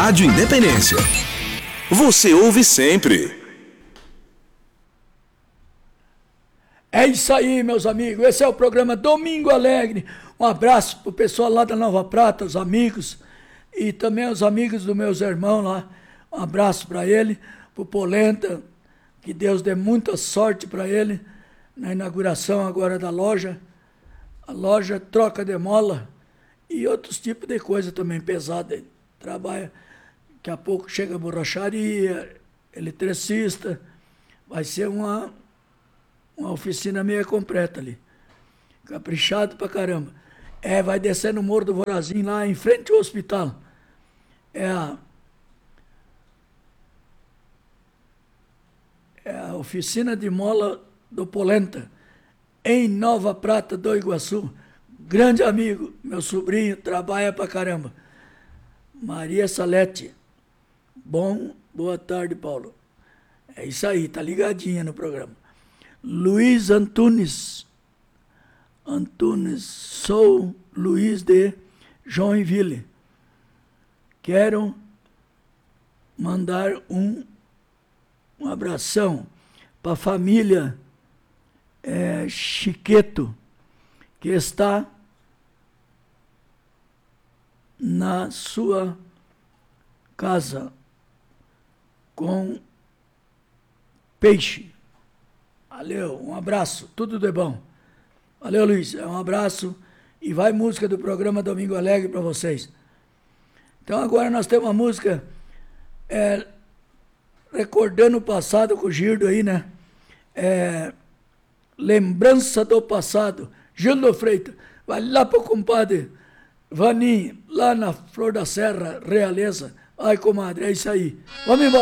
Rádio Independência. Você ouve sempre. É isso aí, meus amigos. Esse é o programa Domingo Alegre. Um abraço pro pessoal lá da Nova Prata, os amigos, e também os amigos dos meus irmãos lá. Um abraço para ele, pro Polenta, que Deus dê muita sorte para ele na inauguração agora da loja. A loja troca de mola e outros tipos de coisa também pesada. Ele trabalha, daqui a pouco chega a borracharia, eletricista, vai ser uma oficina meio completa ali. Caprichado pra caramba. Vai descer no Morro do Vorazim, lá em frente ao hospital. É a oficina de mola do Polenta, em Nova Prata do Iguaçu. Grande amigo, meu sobrinho, trabalha pra caramba. Maria Salete. Boa tarde, Paulo. É isso aí, tá ligadinha no programa. Luiz Antunes, sou Luiz de Joinville. Quero mandar um abração para a família Chiqueto, que está na sua casa com peixe. Valeu, um abraço, tudo de bom. Valeu, Luiz, um abraço e vai música do programa Domingo Alegre para vocês. Então agora nós temos uma música recordando o passado com o Girdo aí, né? Lembrança do passado. Gildo Freitas, vai lá pro compadre Vaninho, lá na Flor da Serra, Realeza. Ai, comadre, é isso aí. Vamos embora.